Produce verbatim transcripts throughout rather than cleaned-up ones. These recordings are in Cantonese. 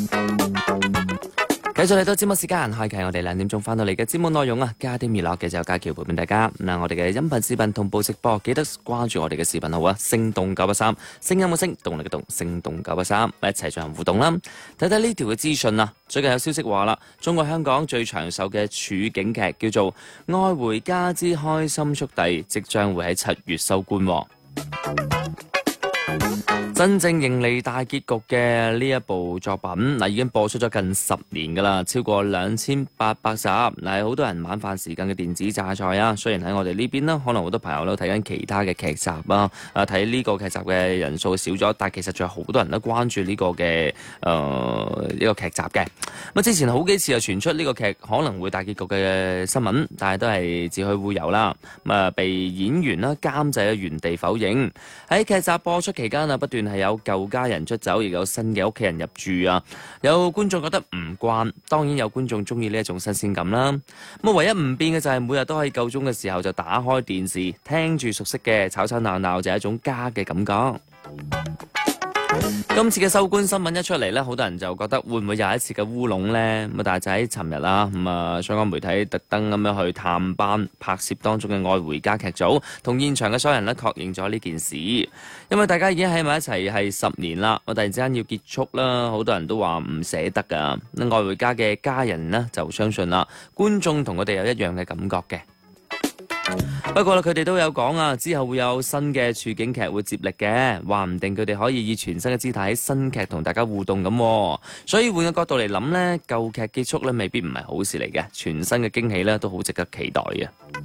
繼續嚟到節目時間，開啟我哋兩點鐘翻到嚟嘅節目內容啊，加啲娛樂嘅就有家喬陪伴大家。嗱，我哋嘅音頻視頻同步直播，記得關注我哋嘅視頻號啊，聲動九一三，聲音嘅聲，動力嘅動，聲動九一三，一齊進行互動啦。睇睇呢條嘅資訊啊，最近有消息話啦，中國香港最長壽嘅處境劇叫做《愛回家之開心速遞》，即將會喺七月收官。真正迎嚟大結局嘅呢一部作品，嗱已經播出咗近十年噶啦，超過兩千八百集，嗱好多人晚飯時間嘅電子榨菜啊。雖然喺我哋呢邊啦，可能好多朋友都睇緊其他嘅劇集啊，啊睇呢個劇集嘅人數少咗，但其實仲有好多人都關注呢個嘅誒呢個劇集嘅。咁之前好幾次又傳出呢個劇可能會大結局嘅新聞，但係都係子虛烏有啦。咁啊被演員啦監製原地否認。喺劇集播出期間啊，不斷係有舊家人出走，亦有新嘅屋企人入住啊。有觀眾覺得唔慣，當然有觀眾中意呢一種新鮮感啦。咁唯一唔變嘅就係每日都可以夠鐘嘅時候就打開電視，聽住熟悉嘅吵吵鬧鬧，就係一種家嘅感覺。今次嘅收官新聞一出嚟呢，好多人就覺得會唔會又一次嘅烏龍呢？咁但係就喺尋日啦，咁啊相關媒體特登咁樣去探班拍攝當中嘅《愛回家》劇組，同現場嘅所有人呢確認咗呢件事。因為大家已經喺埋一齊係十年啦，我突然之間要結束啦，好多人都話唔捨得噶。《愛回家》嘅家人呢就相信啦，觀眾同佢哋有一樣嘅感覺嘅。不過佢哋都有講啊，之後會有新嘅處境劇會接力嘅，話唔定佢哋可以以全新嘅姿態喺新劇同大家互動咁。所以換個角度嚟諗呢，舊劇結束呢未必唔係好事嚟嘅，全新嘅驚喜呢都好值得期待嘅。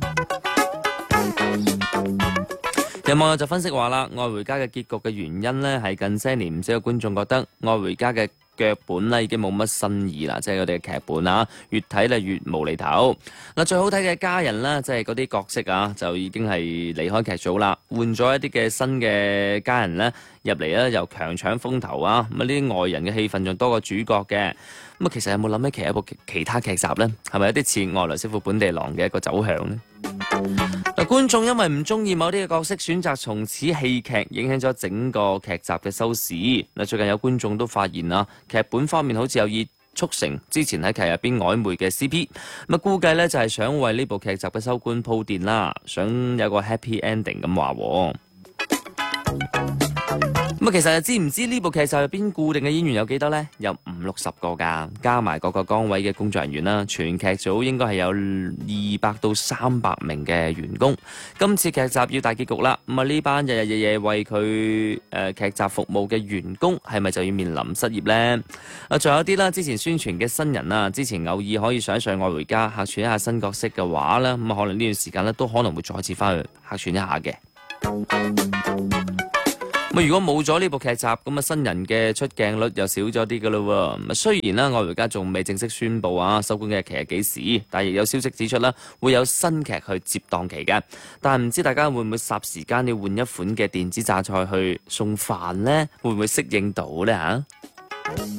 有網友就分析話啦，《愛回家》嘅結局嘅原因呢，係近些年唔少嘅觀眾覺得《愛回家》嘅腳本咧已經冇乜新意啦，即係佢哋嘅劇本啊，越睇咧越無厘頭。嗱，最好睇嘅家人啦，即係嗰啲角色啊，就已經係離開劇組啦，換咗一啲嘅新嘅家人咧入嚟咧，又強搶風頭啊！咁啊，呢啲外人嘅戲份仲多過主角嘅。咁啊，其實有冇諗起其一部其他劇集呢？係咪有啲似外來媳婦本地郎嘅一個走向呢？嗱，觀眾因為唔中意某啲嘅角色，選擇從此棄劇，影響咗整個劇集嘅收視。嗱，最近有觀眾都發現啊，劇本方面好似有意促成之前喺劇入邊曖昧嘅 C P，咁啊估計咧就係想為呢部劇集嘅收官鋪墊啦，想有個 happy ending 咁話。咁啊，其實知唔知呢部劇集入邊固定嘅演員有幾多呢？有五六十個㗎，加埋各個崗位嘅工作人員啦，全劇組應該係有二百到三百名嘅員工。今次劇集要大結局啦，咁啊呢班日日夜夜為佢誒劇集服務嘅員工，係咪就要面臨失業呢？啊，仲有啲啦，之前宣傳嘅新人啊，之前偶爾可以上一上《愛回家》客串一下新角色嘅話咧，咁啊可能呢段時間咧都可能會再次翻去客串一下嘅。咁如果冇咗呢部劇集，咁啊新人嘅出鏡率又少咗啲噶咯喎。雖然啦，《愛回家》仲未正式宣布啊收官嘅日期係幾時，但係亦有消息指出啦，會有新劇去接檔期嘅。但係唔知大家會唔會霎時間要換一款嘅電子榨菜去送飯呢？會唔會適應到呢？嚇？